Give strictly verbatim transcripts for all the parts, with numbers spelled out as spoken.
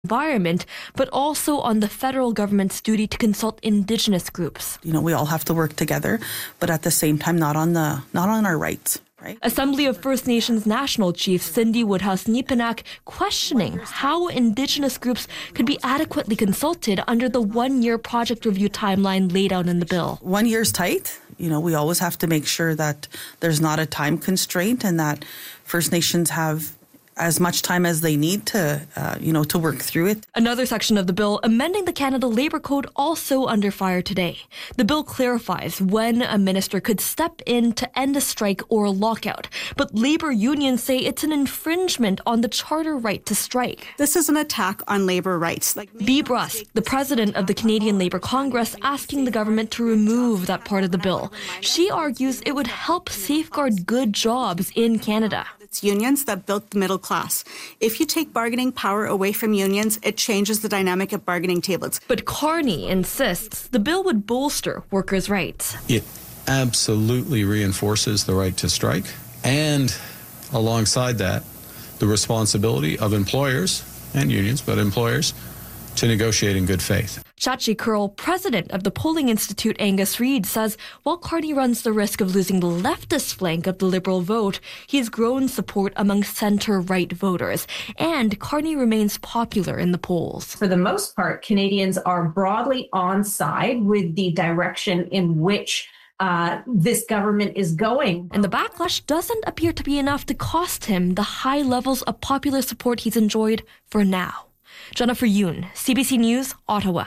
environment, but also on the federal government's duty to consult Indigenous groups. You know, we all have to work together, but at the same time, not on the not on our rights. Right. Assembly of First Nations National Chief Cindy Woodhouse-Nipanak questioning how Indigenous groups could be adequately consulted under the one-year project review timeline laid out in the bill. One year's tight. You know, we always have to make sure that there's not a time constraint and that First Nations have as much time as they need to, uh, you know, to work through it. Another section of the bill amending the Canada Labour Code also under fire today. The bill clarifies when a minister could step in to end a strike or a lockout. But labour unions say it's an infringement on the charter right to strike. This is an attack on labour rights. Like Bea Brusk, the president of the Canadian Labour Congress, asking the government to remove that part of the bill. She argues it would help safeguard good jobs in Canada. It's unions that built the middle class. If you take bargaining power away from unions, it changes the dynamic at bargaining tables. But Carney insists the bill would bolster workers' rights. It absolutely reinforces the right to strike, and alongside that, the responsibility of employers and unions, but employers, to negotiate in good faith. Shachi Kurl, president of the polling institute Angus Reid, says while Carney runs the risk of losing the leftist flank of the Liberal vote, he's grown support among centre-right voters, and Carney remains popular in the polls. For the most part, Canadians are broadly on side with the direction in which Uh, this government is going. And the backlash doesn't appear to be enough to cost him the high levels of popular support he's enjoyed for now. Jennifer Yoon, C B C News, Ottawa.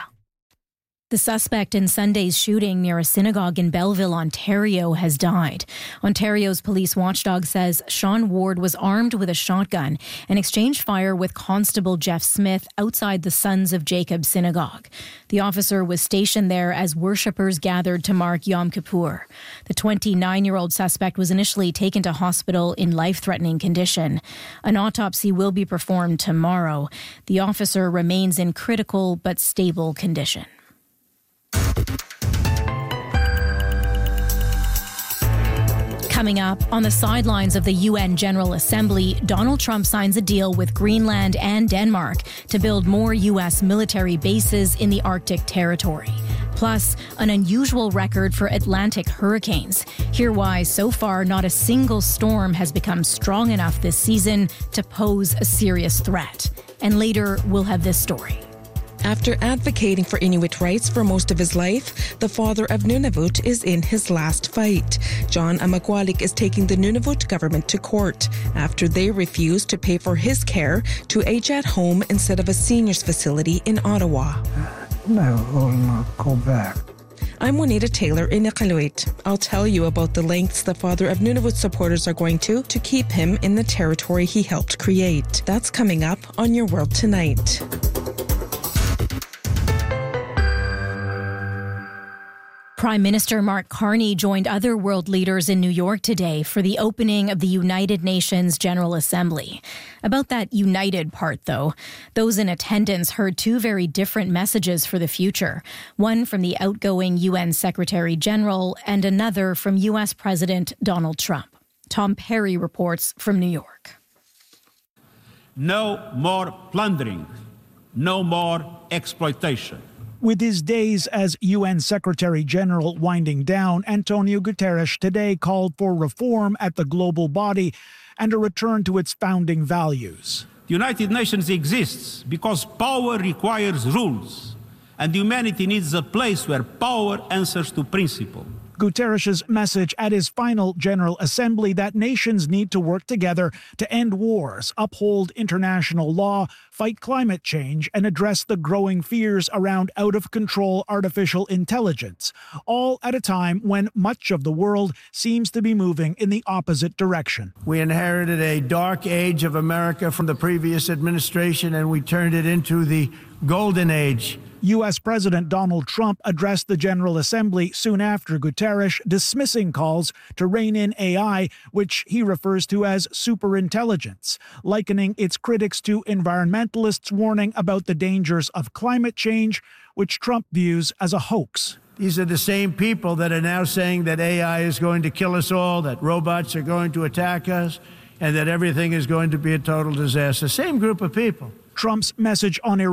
The suspect in Sunday's shooting near a synagogue in Belleville, Ontario, has died. Ontario's police watchdog says Sean Ward was armed with a shotgun and exchanged fire with Constable Jeff Smith outside the Sons of Jacob synagogue. The officer was stationed there as worshippers gathered to mark Yom Kippur. The twenty-nine-year-old suspect was initially taken to hospital in life-threatening condition. An autopsy will be performed tomorrow. The officer remains in critical but stable condition. Coming up, on the sidelines of the U N General Assembly, Donald Trump signs a deal with Greenland and Denmark to build more U S military bases in the Arctic territory. Plus, an unusual record for Atlantic hurricanes. Hear why, so far, not a single storm has become strong enough this season to pose a serious threat. And later, we'll have this story. After advocating for Inuit rights for most of his life, the father of Nunavut is in his last fight. John Amakwalik is taking the Nunavut government to court after they refused to pay for his care to age at home instead of a seniors facility in Ottawa. I will not go back. I'm Juanita Taylor in Iqaluit. I'll tell you about the lengths the father of Nunavut supporters are going to to keep him in the territory he helped create. That's coming up on Your World Tonight. Prime Minister Mark Carney joined other world leaders in New York today for the opening of the United Nations General Assembly. About that united part, though, those in attendance heard two very different messages for the future. One from the outgoing U N Secretary General and another from U S President Donald Trump. Tom Perry reports from New York. No more plundering. No more exploitation. With his days as U N Secretary-General winding down, Antonio Guterres today called for reform at the global body and a return to its founding values. The United Nations exists because power requires rules, and humanity needs a place where power answers to principle. Guterres' message at his final General Assembly that nations need to work together to end wars, uphold international law, fight climate change, and address the growing fears around out-of-control artificial intelligence, all at a time when much of the world seems to be moving in the opposite direction. We inherited a dark age of America from the previous administration, and we turned it into the golden age. U S President Donald Trump addressed the General Assembly soon after Guterres, dismissing calls to rein in A I, which he refers to as superintelligence, likening its critics to environmentalists warning about the dangers of climate change, which Trump views as a hoax. These are the same people that are now saying that A I is going to kill us all, that robots are going to attack us, and that everything is going to be a total disaster. Same group of people. Trump's message on Iran